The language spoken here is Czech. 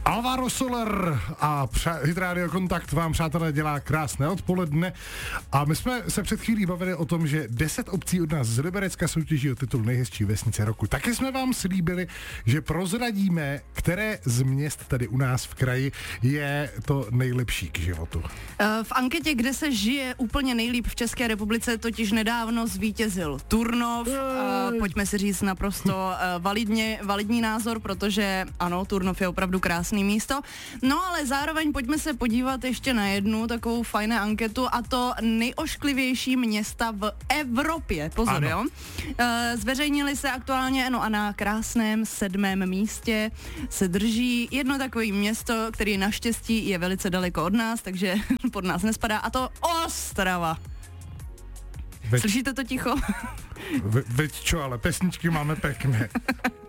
Alvaro Soler a Hit Radio Kontakt vám, přátelé, dělá krásné odpoledne. A my jsme se před chvílí bavili o tom, že 10 obcí od nás z Liberecka soutěží o titul nejhezčí vesnice roku. Taky jsme vám slíbili, že prozradíme, které z měst tady u nás v kraji je to nejlepší k životu. V anketě, kde se žije úplně nejlíp v České republice, totiž nedávno zvítězil Turnov. Pojďme si říct naprosto validní názor, protože ano, Turnov je opravdu krásný místo. No ale zároveň pojďme se podívat ještě na jednu takovou fajnou anketu, a to nejošklivější města v Evropě. Pozor, ano. Jo. Zveřejnili se aktuálně, no a na krásném 7. místě se drží jedno takové město, který naštěstí je velice daleko od nás, takže pod nás nespadá, a to Ostrava. Slyšíte to ticho? Veď čo, ale pesničky máme pekné.